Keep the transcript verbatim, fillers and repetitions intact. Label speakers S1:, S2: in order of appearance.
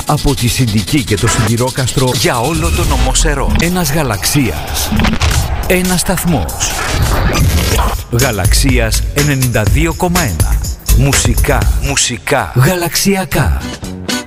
S1: Από τη Συντική και το Σιδηρόκαστρο για όλο το νομό Σερών. Ένας γαλαξίας. Ένας σταθμός. Γαλαξίας ενενήντα δύο κόμμα ένα. Μουσικά, μουσικά, γαλαξιακά.